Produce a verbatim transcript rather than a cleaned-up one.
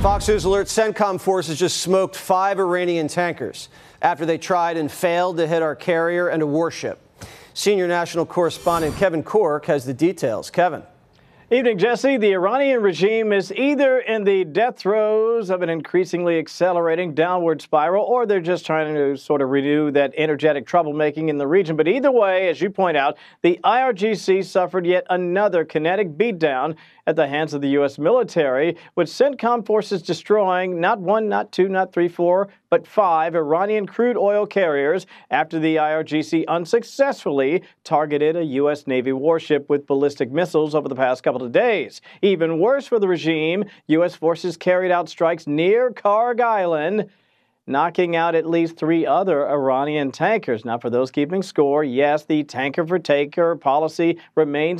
Fox News Alert: CENTCOM forces just smoked five Iranian tankers after they tried and failed to hit our carrier and a warship. Senior national correspondent Kevin Corke has the details. Kevin. Evening, Jesse. The Iranian regime is either in the death throes of an increasingly accelerating downward spiral, or they're just trying to sort of renew that energetic troublemaking in the region. But either way, as you point out, the I R G C suffered yet another kinetic beatdown at the hands of the U S military, with CENTCOM forces destroying not one, not two, not three, four, but five Iranian crude oil carriers after the I R G C unsuccessfully targeted a U S Navy warship with ballistic missiles over the past couple of days. Even worse for the regime, U S forces carried out strikes near Kharg Island, knocking out at least three other Iranian tankers. Now, for those keeping score, yes, the tanker for taker policy remains